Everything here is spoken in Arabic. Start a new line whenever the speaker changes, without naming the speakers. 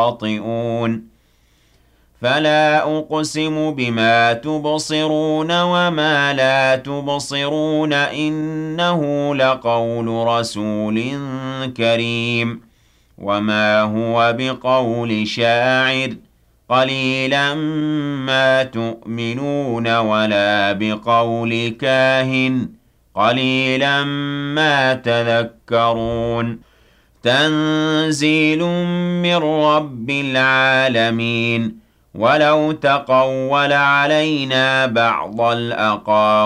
خاطئون فلا أقسم بما تبصرون وما لا تبصرون إنه لقول رسول كريم وما هو بقول شاعر قليلا ما تؤمنون ولا بقول كاهن قليلا ما تذكرون تنزيل من رب العالمين ولو تقول علينا بعض الأقاويل